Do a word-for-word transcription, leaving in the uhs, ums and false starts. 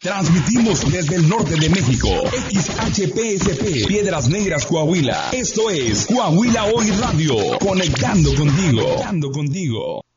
Transmitimos desde el norte de México. X H P S P, Piedras Negras, Coahuila. Esto es Coahuila Hoy Radio. Conectando contigo. Conectando contigo.